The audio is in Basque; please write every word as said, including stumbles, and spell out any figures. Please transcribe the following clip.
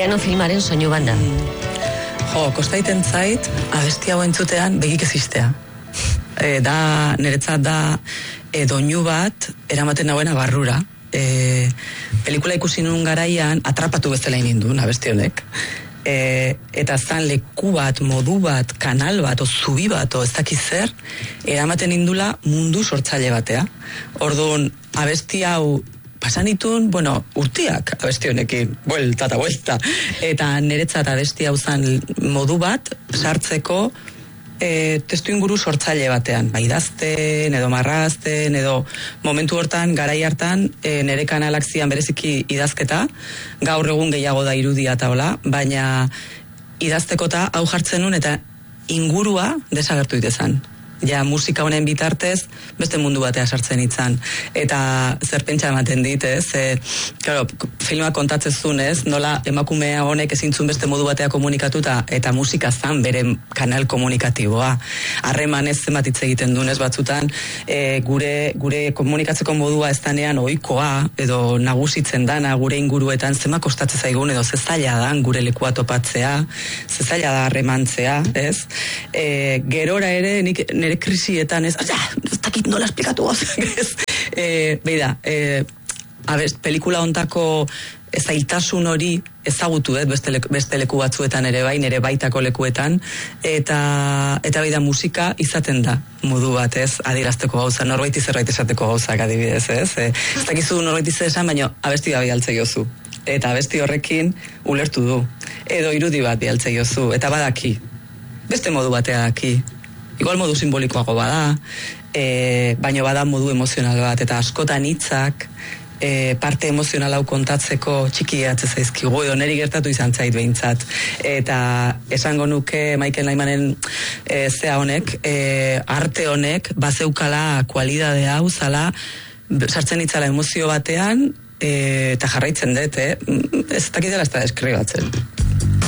Piano filmaren soinu banda. Jo, kostaiten zait, abesti hau entzutean begik ezistea. E, da, niretzat da, e, doinu bat, eramaten nauena barrura. E, pelikula ikusi nun garaian, atrapatu bezala inindun, abesti honek. E, eta zan leku bat, modu bat, kanal bat, o zubi bat, o ez dakiz zer, eramaten indula mundu sortzaile batea. Orduan, abesti hau pasan itun, bueno, urtiak abesti honekin, buelta eta buelta. Eta niretzat abesti hau zan modu bat, sartzeko e, testu inguru sortzaile batean. Ba, idazten, edo marrazten, edo momentu hortan, garai hartan, e, nire kanalak zian bereziki idazketa, gaur egun gehiago da irudia eta hola, baina idaztekota hau jartzen nun eta ingurua desagertu itezan. Ja, musika honen bitartez, beste mundu batea sartzen itzan. Eta zer pentsa ematen dit, ez? E, claro, filma kontatzezun, ez? Nola emakumea honek ezintzun beste modu batea komunikatuta, eta musika zan bere kanal komunikatiboa. Harreman ez zenbat hitz egiten duen, ez batzutan, e, gure, gure komunikatzeko modua ez danean ohikoa, edo nagusitzen dana gure inguruetan, zema kostatzen zaigun, edo ze zaila dan gure lekua topatzea, ze zaila da harremantzea, ez? E, gerora ere, nik nire krisietan ez, ez dakit nola esplikatu ez, e, beida, e, abez, pelikula ontako zailtasun hori ezagutu, ez, beste, leku, beste leku batzuetan ere bai, nire baitako lekuetan, eta, eta beida musika izaten da modu bat, ez, adierazteko gauza, norbaiti zerbait esateko gauzak adibidez, ez, e, ez dakizu norbaiti zer esan, baina abesti da bialtze jozu, eta abesti horrekin ulertu du, edo irudi bat bialtze jozu, eta badaki, beste modu batea daki, igual modu simbolikoago bada, e, baina bada modu emozional bat, eta askotan hitzak e, parte emozional hau kontatzeko txikiatzen zaizkigu, edo neri gertatu izan zait behintzat. Eta esango nuke Michael Nymanen e, zea honek, e, arte honek, bazeukala kualidade hau, zala, sartzen itzala emozio batean, e, eta jarraitzen dut, eh? Ez dakitela ez da eskribatzen.